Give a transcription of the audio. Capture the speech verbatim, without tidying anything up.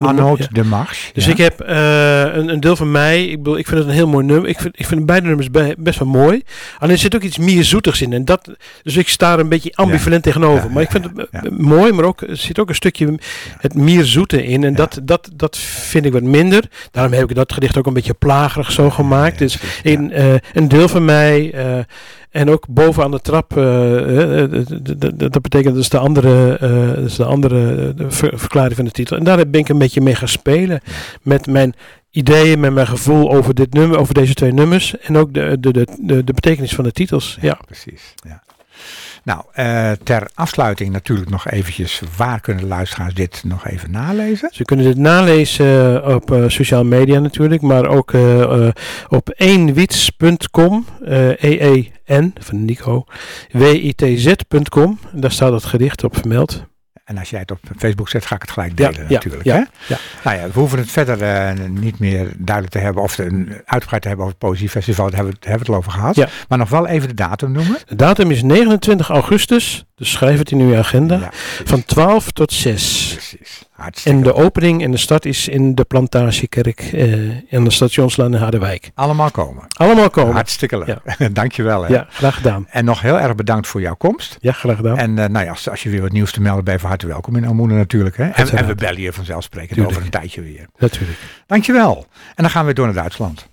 Arnaud ja. de Marche. Dus ja. ik heb uh, een, een deel van mij, ik bedoel, ik vind het een heel mooi nummer. Ik vind, ik vind beide nummers be- best wel mooi. Alleen er zit ook iets meer zoetigs in. En dat, dus ik sta er een beetje ambivalent ja. tegenover. Ja, maar ja, ik vind het ja. mooi, maar ook, er zit ook een stukje ja. het meer zoete in. En ja. dat, dat, dat vind ik wat minder. Daarom heb ik dat gedicht ook een beetje plagerig zo gemaakt. Ja, ja, dus ja. in, uh, een deel van mij... Uh, En ook boven aan de trap, uh, uh, dat betekent dus de andere, uh, dus de andere de ver- verklaring van de titel. En daar ben ik een beetje mee gaan spelen. Met mijn ideeën, met mijn gevoel over dit nummer, over deze twee nummers. En ook de, de, de, de, de betekenis van de titels. Ja, ja. Precies. Ja. Nou, uh, ter afsluiting natuurlijk nog eventjes, waar kunnen de luisteraars dit nog even nalezen? Ze kunnen dit nalezen uh, op uh, sociale media natuurlijk, maar ook uh, uh, op eenwits punt com, uh, E E N van Nico, W I T Z punt com. Daar staat het gedicht op vermeld. En als jij het op Facebook zet, ga ik het gelijk delen ja, natuurlijk. Ja, hè? ja. Nou ja, we hoeven het verder uh, niet meer duidelijk te hebben of een uitgebreid te hebben over het Poëziefestival. Daar hebben we, hebben we het over gehad. Ja. Maar nog wel even de datum noemen. De datum is negenentwintig augustus, dus schrijf het in uw agenda, ja, van twaalf tot zes. Precies. Hartstikke en de opening en de start is in de Plantagekerk uh, in de Stationslaan in Harderwijk. Allemaal komen. Allemaal komen. Hartstikke leuk. Ja. Dankjewel. Hè. Ja, graag gedaan. En nog heel erg bedankt voor jouw komst. Ja, graag gedaan. En uh, nou ja, als, als je weer wat nieuws te melden, ben je van harte welkom in Almoenen natuurlijk. Hè. En, en we bellen je vanzelfsprekend over een tijdje weer. Natuurlijk. Dankjewel. En dan gaan we weer door naar Duitsland.